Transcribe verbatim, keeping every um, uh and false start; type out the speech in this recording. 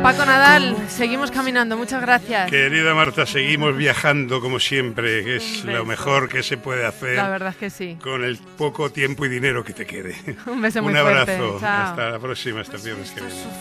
Paco Nadal, seguimos caminando, muchas gracias. Querida Marta, seguimos viajando como siempre, que es lo mejor que se puede hacer. La verdad es que sí. Con el poco tiempo y dinero que te quede. Un beso muy fuerte. Un fuerte. abrazo. Chao. Hasta la próxima, hasta el viernes que viene.